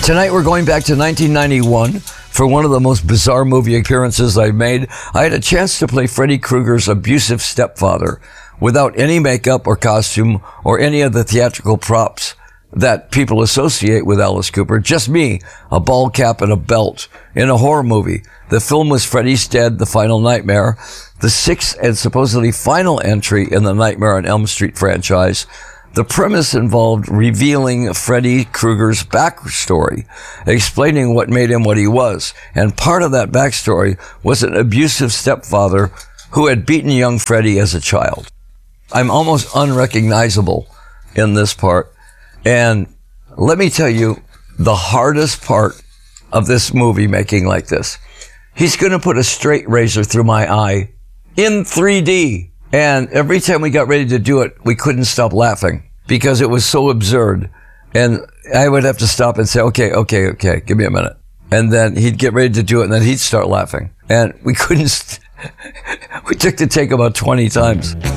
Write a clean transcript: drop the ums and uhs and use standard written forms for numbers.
Tonight we're going back to 1991 for one of the most bizarre movie appearances I've made. I had a chance to play Freddy Krueger's abusive stepfather without any makeup or costume or any of the theatrical props that people associate with Alice Cooper. Just me, a bald cap and a belt in a horror movie. The film was Freddy's Dead, The Final Nightmare, the sixth and supposedly final entry in the Nightmare on Elm Street franchise. The premise involved revealing Freddy Krueger's backstory, explaining what made him what he was. And part of that backstory was an abusive stepfather who had beaten young Freddy as a child. I'm almost unrecognizable in this part. And let me tell you, the hardest part of this movie making like this, he's going to put a straight razor through my eye in 3D. And every time we got ready to do it, we couldn't stop laughing because it was so absurd. And I would have to stop and say, okay, give me a minute. And then he'd get ready to do it, and then he'd start laughing. And we couldn't, we took the take about 20 times.